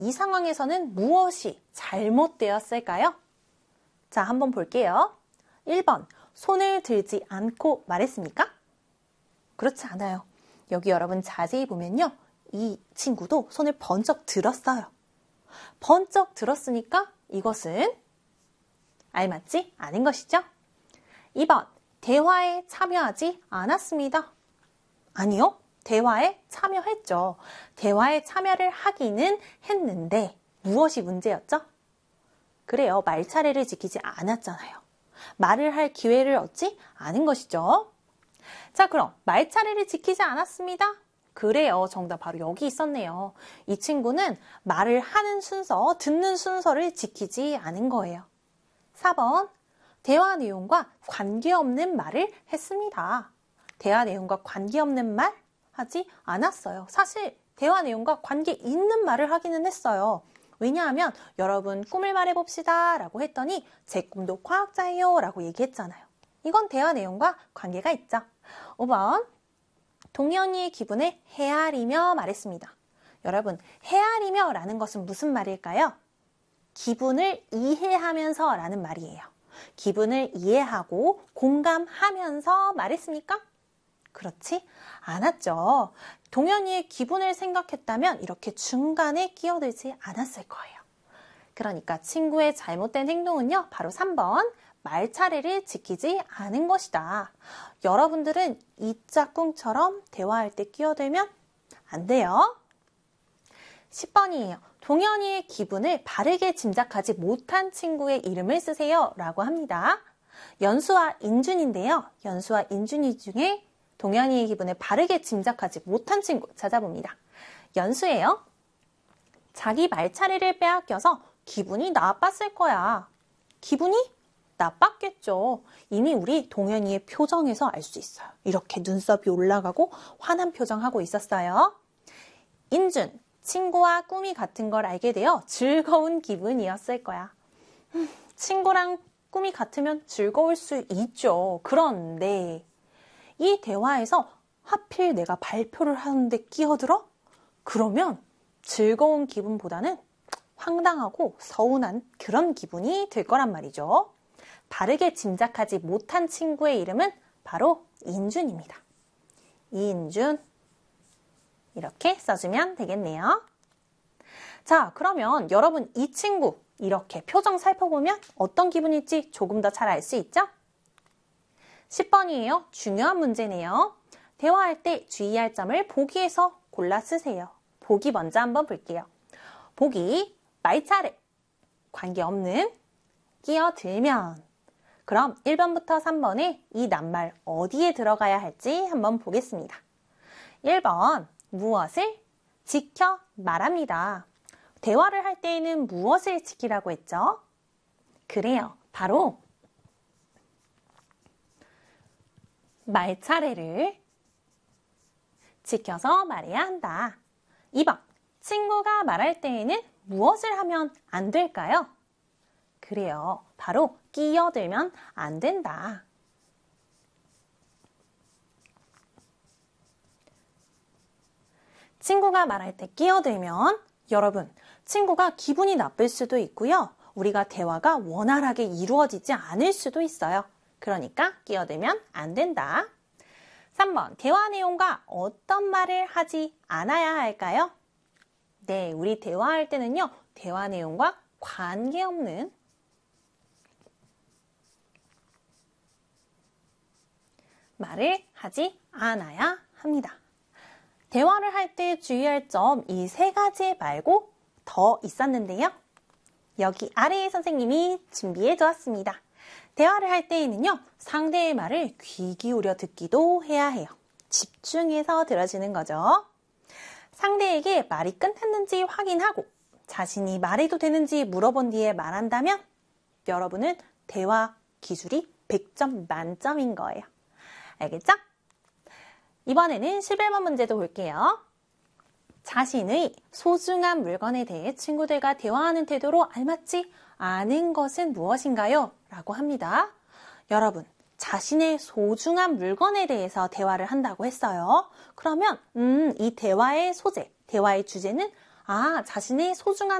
이 상황에서는 무엇이 잘못되었을까요? 자, 한번 볼게요. 1번, 손을 들지 않고 말했습니까? 그렇지 않아요. 여기 여러분 자세히 보면요. 이 친구도 손을 번쩍 들었어요. 번쩍 들었으니까 이것은 알맞지 않은 것이죠. 2번, 대화에 참여하지 않았습니다. 아니요. 대화에 참여했죠. 대화에 참여를 하기는 했는데 무엇이 문제였죠? 그래요. 말 차례를 지키지 않았잖아요. 말을 할 기회를 얻지 않은 것이죠. 자, 그럼 말 차례를 지키지 않았습니다. 그래요. 정답 바로 여기 있었네요. 이 친구는 말을 하는 순서, 듣는 순서를 지키지 않은 거예요. 4번, 대화 내용과 관계없는 말을 했습니다. 대화 내용과 관계없는 말 하지 않았어요. 사실 대화 내용과 관계 있는 말을 하기는 했어요. 왜냐하면 여러분 꿈을 말해봅시다 라고 했더니 제 꿈도 과학자예요 라고 얘기했잖아요. 이건 대화 내용과 관계가 있죠. 5번, 동현이의 기분을 헤아리며 말했습니다. 여러분, 헤아리며 라는 것은 무슨 말일까요? 기분을 이해하면서 라는 말이에요. 기분을 이해하고 공감하면서 말했습니까? 그렇지 않았죠. 동현이의 기분을 생각했다면 이렇게 중간에 끼어들지 않았을 거예요. 그러니까 친구의 잘못된 행동은요, 바로 3번, 말 차례를 지키지 않은 것이다. 여러분들은 이 짝꿍처럼 대화할 때 끼어들면 안 돼요. 10번이에요. 동현이의 기분을 바르게 짐작하지 못한 친구의 이름을 쓰세요 라고 합니다. 연수와 인준인데요. 연수와 인준이 중에 동현이의 기분을 바르게 짐작하지 못한 친구 찾아봅니다. 연수예요. 자기 말 차례를 빼앗겨서 기분이 나빴을 거야. 기분이 나빴겠죠. 이미 우리 동현이의 표정에서 알 수 있어요. 이렇게 눈썹이 올라가고 화난 표정하고 있었어요. 인준, 친구와 꿈이 같은 걸 알게 되어 즐거운 기분이었을 거야. 친구랑 꿈이 같으면 즐거울 수 있죠. 그런데 이 대화에서 하필 내가 발표를 하는데 끼어들어? 그러면 즐거운 기분보다는 황당하고 서운한 그런 기분이 들 거란 말이죠. 바르게 짐작하지 못한 친구의 이름은 바로 인준입니다. 이인준 이렇게 써주면 되겠네요. 자, 그러면 여러분 이 친구 이렇게 표정 살펴보면 어떤 기분일지 조금 더 잘 알 수 있죠? 10번이에요. 중요한 문제네요. 대화할 때 주의할 점을 보기에서 골라 쓰세요. 보기 먼저 한번 볼게요. 보기, 말 차례, 관계없는, 끼어들면. 그럼 1번부터 3번에 이 낱말 어디에 들어가야 할지 한번 보겠습니다. 1번, 무엇을 지켜 말합니다. 대화를 할 때에는 무엇을 지키라고 했죠? 그래요. 바로 말 차례를 지켜서 말해야 한다. 2번, 친구가 말할 때에는 무엇을 하면 안 될까요? 그래요. 바로 끼어들면 안 된다. 친구가 말할 때 끼어들면 여러분, 친구가 기분이 나쁠 수도 있고요. 우리가 대화가 원활하게 이루어지지 않을 수도 있어요. 그러니까 끼어들면 안 된다. 3번, 대화 내용과 어떤 말을 하지 않아야 할까요? 네, 우리 대화할 때는요. 대화 내용과 관계없는 말을 하지 않아야 합니다. 대화를 할 때 주의할 점 이 3가지 말고 더 있었는데요. 여기 아래에 선생님이 준비해 두었습니다. 대화를 할 때에는요. 상대의 말을 귀 기울여 듣기도 해야 해요. 집중해서 들어주는 거죠. 상대에게 말이 끝났는지 확인하고 자신이 말해도 되는지 물어본 뒤에 말한다면 여러분은 대화 기술이 100점 만점인 거예요. 알겠죠? 이번에는 11번 문제도 볼게요. 자신의 소중한 물건에 대해 친구들과 대화하는 태도로 알맞지 않은 것은 무엇인가요? 라고 합니다. 여러분, 자신의 소중한 물건에 대해서 대화를 한다고 했어요. 그러면 이 대화의 소재, 대화의 주제는 아, 자신이 소중한